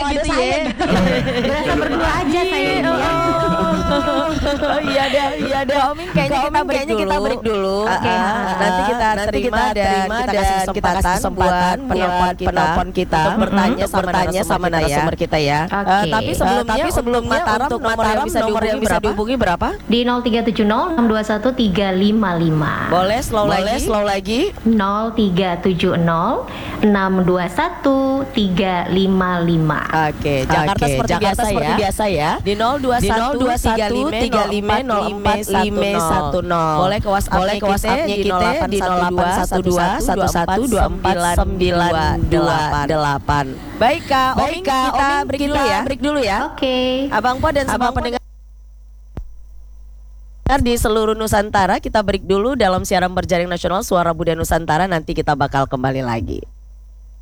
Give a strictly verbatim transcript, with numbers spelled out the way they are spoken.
gitu ya. Berasa berdua aja saya. Oh iya deh, iya deh. Omin kayaknya kita break kayaknya dulu. kita break dulu. Oke. Ah, ah. Nanti kita Nanti terima kita dan terima kita dan kasih kita kesempatan, kasih kesempatan buat penelpon kita, penelpon kita untuk bertanya untuk sama bertanya sama narasumber kita ya. Oke. Eh, tapi sebelumnya, tapi sebelumnya untuk Mataram, untuk nomor yang bisa nomor yang dihubungi bisa berapa? dihubungi berapa? Di nol tiga tujuh nol enam dua satu tiga lima lima. Boleh slow Boleh lagi? slow lagi. nol tiga tujuh nol enam dua satu tiga lima lima. Oke, Jakarta Oke, seperti Jakarta biasa seperti ya. biasa ya. Di nol dua Di satu nol dua tiga satu lima tiga lima nol nol empat lima satu nol. Boleh ke WhatsApp Boleh ke WhatsApp-nya kita di nol delapan satu dua satu satu dua empat sembilan dua delapan. Baik Kak, Baik, Omin, Kak, kita Omin, break kita dulu ya. break dulu ya. Oke. Abang Po dan semua Abang Po pendengar di seluruh Nusantara, kita break dulu dalam siaran berjaring nasional Suara Budaya Nusantara. Nanti kita bakal kembali lagi.